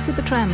Supertramp.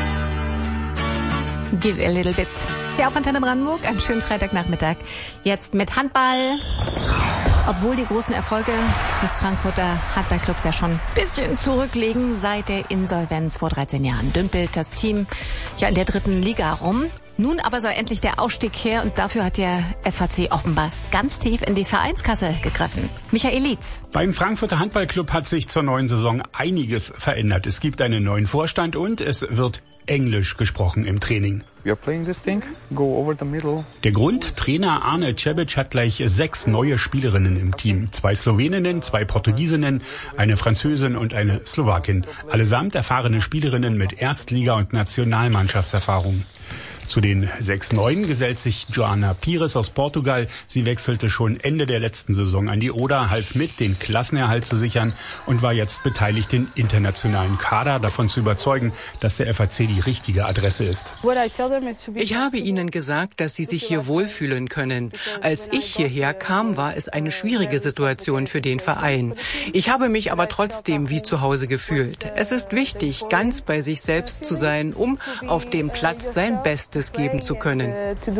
Give a little bit. Hier auf Antenne Brandenburg, einen schönen Freitagnachmittag. Jetzt mit Handball. Obwohl die großen Erfolge des Frankfurter Handballclubs ja schon ein bisschen zurückliegen seit der Insolvenz vor 13 Jahren, dümpelt das Team ja in der 3. Liga rum. Nun aber soll endlich der Aufstieg her und dafür hat der FAC offenbar ganz tief in die Vereinskasse gegriffen. Michael Lietz. Beim Frankfurter Handballclub hat sich zur neuen Saison einiges verändert. Es gibt einen neuen Vorstand und es wird Englisch gesprochen im Training. We are playing this thing. Go over the middle. Der Grund, Trainer Arne Cebic hat gleich 6 neue Spielerinnen im Team. 2 Sloweninnen, 2 Portugiesinnen, eine Französin und eine Slowakin. Allesamt erfahrene Spielerinnen mit Erstliga- und Nationalmannschaftserfahrung. Zu den 6 Neuen gesellt sich Joana Pires aus Portugal. Sie wechselte schon Ende der letzten Saison an die Oder, half mit, den Klassenerhalt zu sichern und war jetzt beteiligt, den internationalen Kader davon zu überzeugen, dass der FAC die richtige Adresse ist. Ich habe ihnen gesagt, dass sie sich hier wohlfühlen können. Als ich hierher kam, war es eine schwierige Situation für den Verein. Ich habe mich aber trotzdem wie zu Hause gefühlt. Es ist wichtig, ganz bei sich selbst zu sein, um auf dem Platz sein Bestes geben zu können.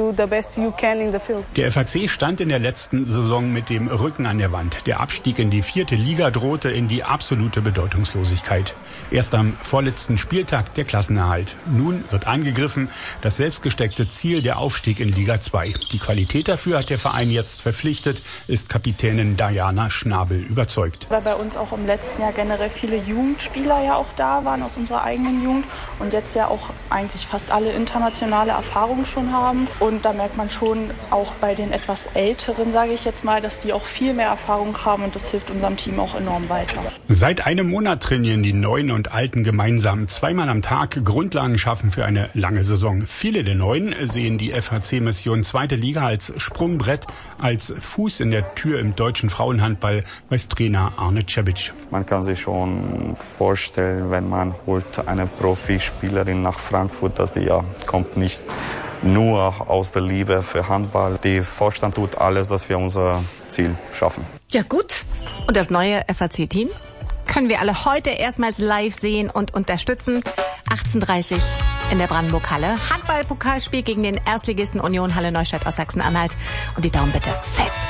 Der FAC stand in der letzten Saison mit dem Rücken an der Wand. Der Abstieg in die 4. Liga drohte in die absolute Bedeutungslosigkeit. Erst am vorletzten Spieltag der Klassenerhalt. Nun wird angegriffen, das selbstgesteckte Ziel der Aufstieg in Liga 2. Die Qualität dafür hat der Verein jetzt verpflichtet, ist Kapitänin Diana Schnabel überzeugt. Weil bei uns auch im letzten Jahr generell viele Jugendspieler ja auch da waren aus unserer eigenen Jugend und jetzt ja auch eigentlich fast alle internationale Erfahrung schon haben. Und da merkt man schon auch bei den etwas Älteren, sage ich jetzt mal, dass die auch viel mehr Erfahrung haben und das hilft unserem Team auch enorm weiter. Seit einem Monat trainieren die Neuen und Alten gemeinsam. 2-mal am Tag Grundlagen schaffen für eine lange Saison. Viele der Neuen sehen die FAC-Mission 2. Liga als Sprungbrett, als Fuß in der Tür im deutschen Frauenhandball, weiß Trainer Arne Cebic. Man kann sich schon vorstellen, wenn man holt eine Profispielerin nach Frankfurt, dass sie ja kommt nicht nur aus der Liebe für Handball. Der Vorstand tut alles, dass wir unser Ziel schaffen. Ja gut. Und das neue FAC-Team können wir alle heute erstmals live sehen und unterstützen. 18:30 in der Brandenburg-Halle. Handball-Pokalspiel gegen den Erstligisten Union Halle Neustadt aus Sachsen-Anhalt. Und die Daumen bitte fest.